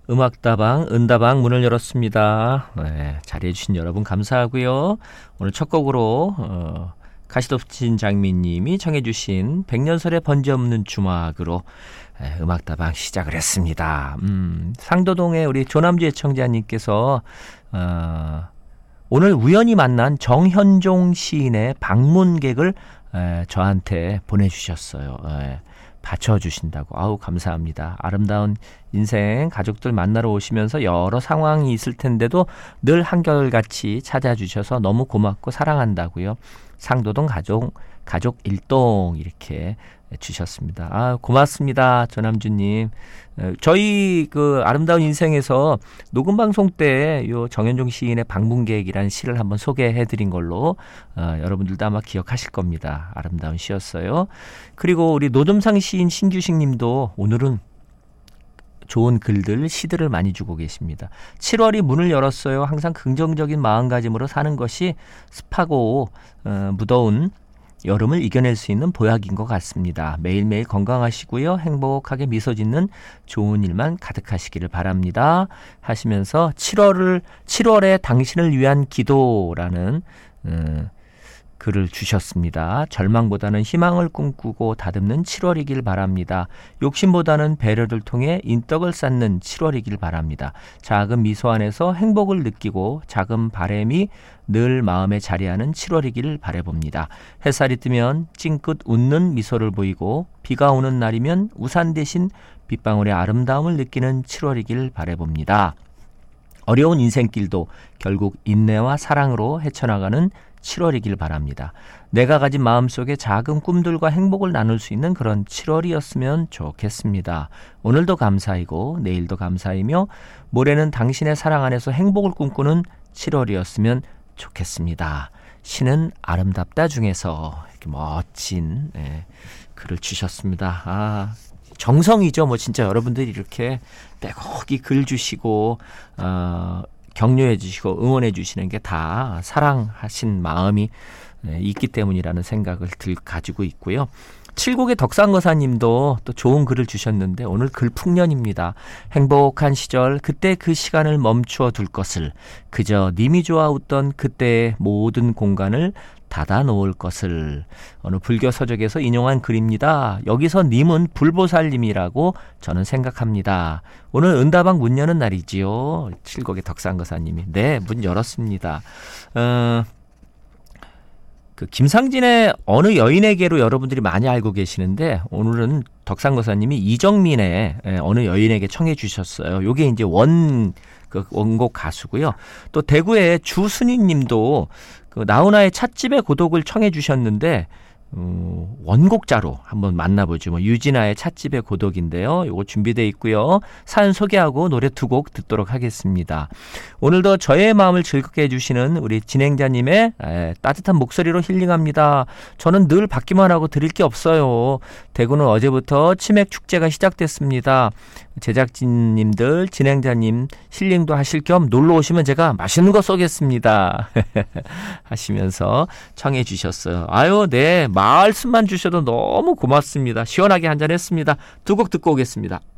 음악다방, 은다방 문을 열었습니다. 네, 자리해주신 여러분 감사하고요. 오늘 첫 곡으로 가시덥진 장미님이 청해주신 백년설의 번지없는 주막으로 음악다방 시작을 했습니다. 상도동의 우리 조남주 애청자님께서 오늘 우연히 만난 정현종 시인의 방문객을 저한테 보내주셨어요. 받쳐주신다고. 아우, 감사합니다. 아름다운 인생 가족들 만나러 오시면서 여러 상황이 있을 텐데도 늘 한결같이 찾아주셔서 너무 고맙고 사랑한다고요. 상도동 가족 일동 이렇게 주셨습니다. 아, 고맙습니다. 조남주님. 저희 그 아름다운 인생에서 녹음방송 때 요 정현종 시인의 방문객이라는 시를 한번 소개해드린 걸로 여러분들도 아마 기억하실 겁니다. 아름다운 시였어요. 그리고 우리 노점상 시인 신규식 님도 오늘은 좋은 글들, 시들을 많이 주고 계십니다. 7월이 문을 열었어요. 항상 긍정적인 마음가짐으로 사는 것이 습하고 무더운 여름을 이겨낼 수 있는 보약인 것 같습니다. 매일매일 건강하시고요. 행복하게 미소 짓는 좋은 일만 가득하시기를 바랍니다. 하시면서 7월에 당신을 위한 기도라는 글을 주셨습니다. 절망보다는 희망을 꿈꾸고 다듬는 7월이길 바랍니다. 욕심보다는 배려를 통해 인덕을 쌓는 7월이길 바랍니다. 작은 미소 안에서 행복을 느끼고 작은 바람이 늘 마음에 자리하는 7월이길 바라봅니다. 햇살이 뜨면 찡긋 웃는 미소를 보이고 비가 오는 날이면 우산 대신 빗방울의 아름다움을 느끼는 7월이길 바라봅니다. 어려운 인생길도 결국 인내와 사랑으로 헤쳐나가는 7월이길 바랍니다. 내가 가진 마음속에 작은 꿈들과 행복을 나눌 수 있는 그런 7월이었으면 좋겠습니다. 오늘도 감사이고 내일도 감사이며 모레는 당신의 사랑 안에서 행복을 꿈꾸는 7월이었으면 좋겠습니다. 시는 아름답다 중에서 이렇게 멋진 글을 주셨습니다. 아, 정성이죠. 뭐 진짜 여러분들이 이렇게 빼곡히 글 주시고 격려해 주시고 응원해 주시는 게 다 사랑하신 마음이 있기 때문이라는 생각을 가지고 있고요. 칠곡의 덕상거사님도 또 좋은 글을 주셨는데 오늘 글 풍년입니다. 행복한 시절 그때 그 시간을 멈추어 둘 것을 그저 님이 좋아 웃던 그때의 모든 공간을 닫아 놓을 것을 어느 불교 서적에서 인용한 글입니다. 여기서 님은 불보살님이라고 저는 생각합니다. 오늘 은다방 문 여는 날이지요. 칠곡의 덕상거사님이 네, 문 열었습니다. 그 김상진의 어느 여인에게로 여러분들이 많이 알고 계시는데 오늘은 덕상거사님이 이정민의 어느 여인에게 청해 주셨어요. 요게 이제 원곡 가수고요. 또 대구의 주순희님도 그 나훈아의 찻집의 고독을 청해 주셨는데 원곡자로 한번 만나보죠. 뭐 유진아의 찻집의 고독인데요. 요거 준비되어 있고요. 사연 소개하고 노래 두 곡 듣도록 하겠습니다. 오늘도 저의 마음을 즐겁게 해주시는 우리 진행자님의 따뜻한 목소리로 힐링합니다. 저는 늘 받기만 하고 드릴 게 없어요. 대구는 어제부터 치맥 축제가 시작됐습니다. 제작진님들, 진행자님 힐링도 하실 겸 놀러 오시면 제가 맛있는 거 쏘겠습니다. 하시면서 청해 주셨어요. 아유, 네. 말씀만 주셔도 너무 고맙습니다. 시원하게 한잔 했습니다. 두 곡 듣고 오겠습니다.